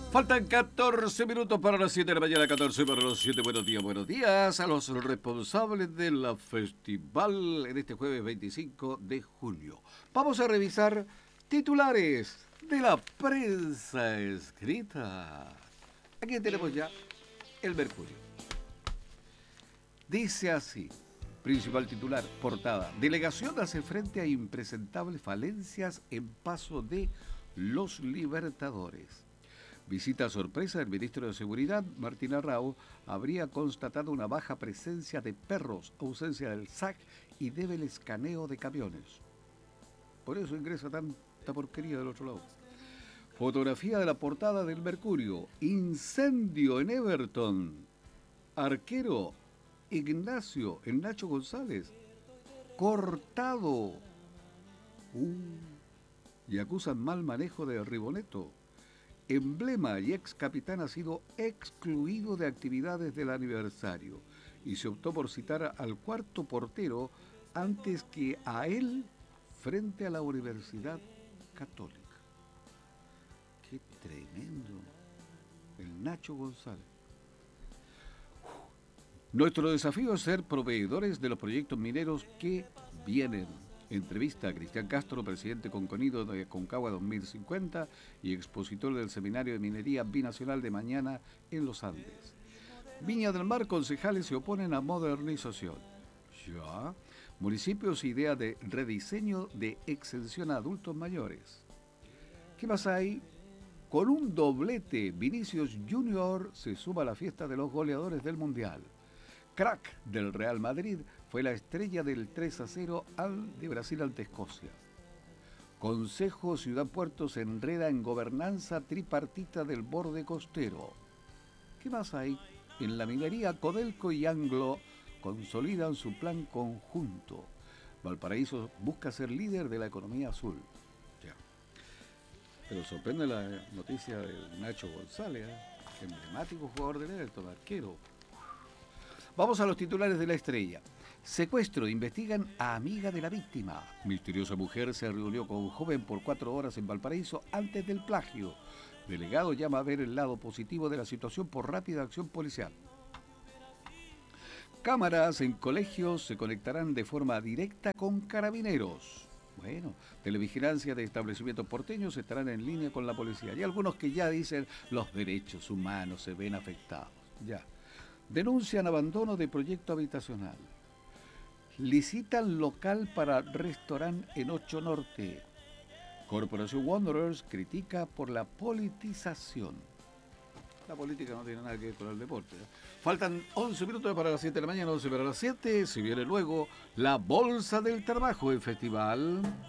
Faltan 14 minutos para las 7 de la mañana, 14 para las 7. Buenos días a los responsables del festival en este jueves 25 de junio. Vamos a revisar titulares de la prensa escrita. Aquí tenemos ya el Mercurio. Dice así, principal titular, portada. Delegación hace frente a impresentables falencias en paso de los Libertadores. Visita sorpresa del ministro de Seguridad, Martín Arrau, habría constatado una baja presencia de perros, ausencia del SAC y débil escaneo de camiones. Por eso ingresa tanta porquería del otro lado. Fotografía de la portada del Mercurio. Incendio en Everton. Arquero Ignacio, el Nacho González, cortado. Y acusan mal manejo de Riboneto. Emblema y ex capitán ha sido excluido de actividades del aniversario y se optó por citar al cuarto portero antes que a él frente a la Universidad Católica. ¡Qué tremendo! El Nacho González. Nuestro desafío es ser proveedores de los proyectos mineros que vienen. Entrevista a Cristian Castro, presidente conconido de Aconcagua 2050 y expositor del Seminario de Minería Binacional de mañana en los Andes. Viña del Mar, concejales se oponen a modernización. Ya. Municipios, idea de rediseño de exención a adultos mayores. ¿Qué más hay? Con un doblete, Vinicius Junior se suma a la fiesta de los goleadores del Mundial. Crack del Real Madrid fue la estrella del 3-0 de Brasil ante Escocia. Consejo Ciudad Puerto se enreda en gobernanza tripartita del borde costero. ¿Qué más hay? En la minería, Codelco y Anglo consolidan su plan conjunto. Valparaíso busca ser líder de la economía azul. Ya. Pero sorprende la noticia de Nacho González, emblemático jugador del Everton, arquero. Vamos a los titulares de La Estrella. Secuestro, investigan a amiga de la víctima. Misteriosa mujer se reunió con un joven por 4 horas en Valparaíso antes del plagio. Delegado llama a ver el lado positivo de la situación por rápida acción policial. Cámaras en colegios se conectarán de forma directa con carabineros. Bueno, televigilancia de establecimientos porteños estarán en línea con la policía. Y algunos que ya dicen los derechos humanos se ven afectados. Ya. Denuncian abandono de proyecto habitacional. Licitan local para restaurante en 8 Norte. Corporación Wanderers critica por la politización. La política no tiene nada que ver con el deporte. Faltan 11 minutos para las 7 de la mañana, 11 para las 7. Se viene luego la Bolsa del Trabajo, el festival.